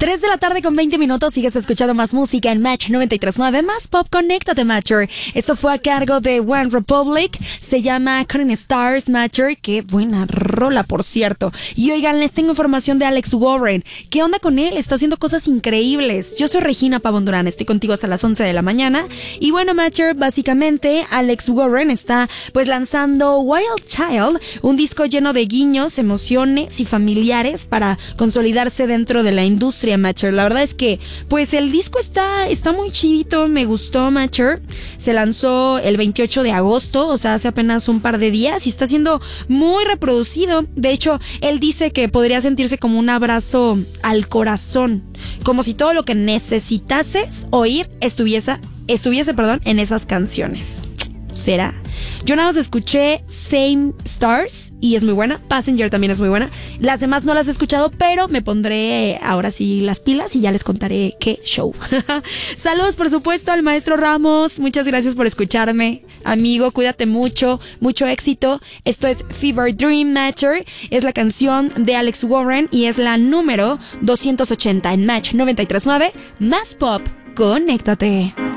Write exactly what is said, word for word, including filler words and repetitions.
tres de la tarde con veinte minutos, sigues escuchando más música en Match noventa y tres punto nueve, más pop, conéctate Matcher. Esto fue a cargo de One Republic, se llama Cutting Stars Matcher, qué buena rola por cierto. Y oigan, les tengo información de Alex Warren, ¿qué onda con él? Está haciendo cosas increíbles. Yo soy Regina Pavón Durán, estoy contigo hasta las once de la mañana. Y bueno Matcher, básicamente Alex Warren está pues lanzando Wild Child, un disco lleno de guiños, emociones y familiares para consolidarse dentro de la industria Matcher. La verdad es que pues el disco está, está muy chidito, me gustó Matcher. Se lanzó el veintiocho de agosto, o sea hace apenas un par de días, y está siendo muy reproducido. De hecho, él dice que podría sentirse como un abrazo al corazón, como si todo lo que necesitases oír estuviese, estuviese perdón, en esas canciones. ¿Será? Yo nada más escuché Same Stars y es muy buena. Passenger también es muy buena. Las demás no las he escuchado, pero me pondré ahora sí las pilas y ya les contaré qué show. Saludos por supuesto al maestro Ramos. Muchas gracias por escucharme. Amigo, cuídate mucho. Mucho éxito. Esto es Fever Dream Matcher. Es la canción de Alex Warren y es la número doscientos ochenta en Match noventa y tres punto nueve. Más pop. Conéctate.